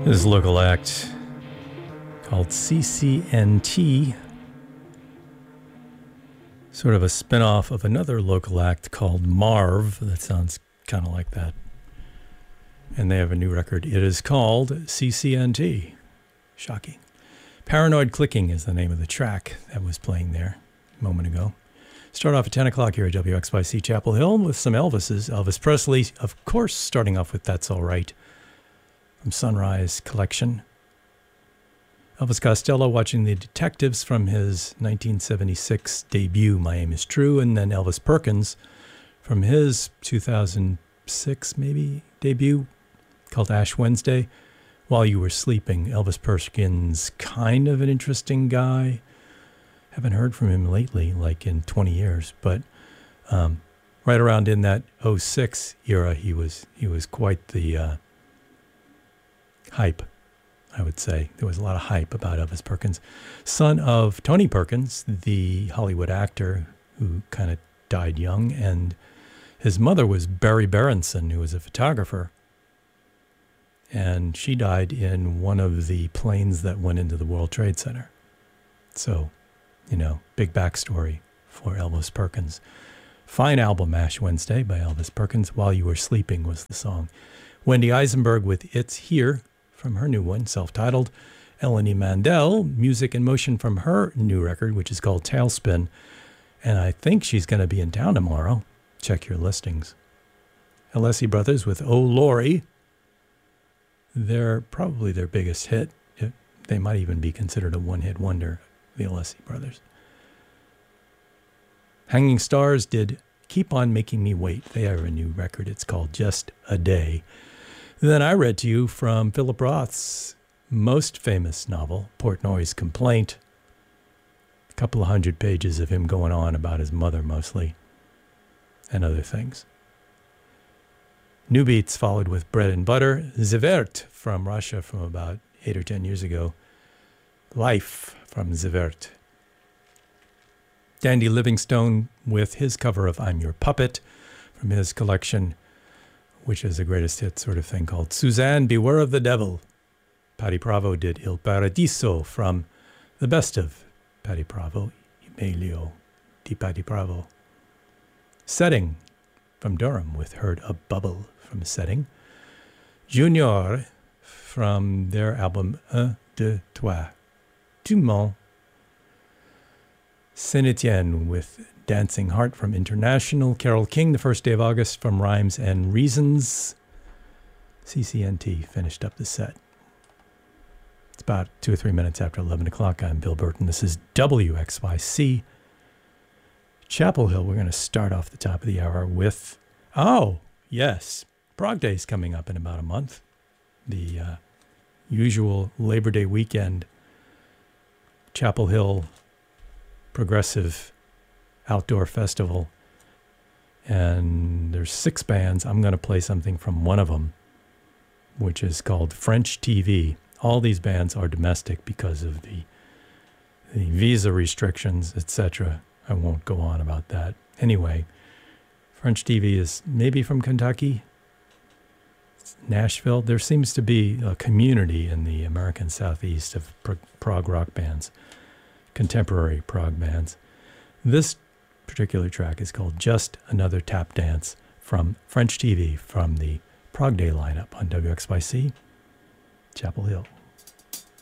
This local act called CCNT, sort of a spin-off of another local act called Marv. That sounds kind of like that. And they have a new record. It is called CCNT. Shocking. Paranoid Clicking is the name of the track that was playing there a moment ago. Start off at 10 o'clock here at WXYC Chapel Hill with some Elvises. Elvis Presley, of course, starting off with That's All Right from Sunrise Collection. Elvis Costello watching The Detectives from his 1976 debut, My Aim Is True, and then Elvis Perkins from his 2006 maybe debut called Ash Wednesday. While You Were Sleeping, Elvis Perkins, kind of an interesting guy. Haven't heard from him lately, like in 20 years, but right around in that 06 era, he was quite the hype, I would say. There was a lot of hype about Elvis Perkins. Son of Tony Perkins, the Hollywood actor who kind of died young, and his mother was Barry Berenson, who was a photographer. And she died in one of the planes that went into the World Trade Center. So, you know, big backstory for Elvis Perkins. Fine album, Ash Wednesday by Elvis Perkins. While You Were Sleeping was the song. Wendy Eisenberg with It's Here from her new one, self-titled. Eleni Mandel, music and motion from her new record, which is called Tailspin. And I think she's going to be in town tomorrow. Check your listings. Alessi Brothers with Oh Lori. They're probably their biggest hit. They might even be considered a one-hit wonder, the Alessi Brothers. Hanging Stars did Keep On Making Me Wait. They have a new record. It's called Just a Day. Then I read to you from Philip Roth's most famous novel, Portnoy's Complaint. A couple of 100 pages of him going on about his mother mostly, and other things. New Beats followed with Bread and Butter. Zivert from Russia from about 8 or 10 years ago. Life from Zivert. Dandy Livingstone with his cover of I'm Your Puppet from his collection, which is a greatest hit sort of thing called Suzanne, Beware of the Devil. Patti Bravo did Il Paradiso from the best of Patti Bravo, Meglio di Patti Bravo. Setting from Durham with Heard a Bubble from Setting. Junior from their album Un, Deux, Trois, Tu mens. Saint-Étienne with Dancing Heart from International. Carole King, The First Day of August from Rhymes and Reasons. CCNT finished up the set. It's about 2 or 3 minutes after 11 o'clock. I'm Bill Burton. This is WXYC Chapel Hill. We're going to start off the top of the hour with, oh, yes, Prague Day is coming up in about a month. The usual Labor Day weekend Chapel Hill progressive outdoor festival. And there's 6 bands. I'm going to play something from one of them, which is called French TV. All these bands are domestic because of the visa restrictions, etc. I won't go on about that. Anyway, French TV is maybe from Kentucky, Nashville. There seems to be a community in the American Southeast of prog rock bands, contemporary prog bands. This particular track is called Just Another Tap Dance from French TV from the Prague Day lineup on WXYC Chapel Hill.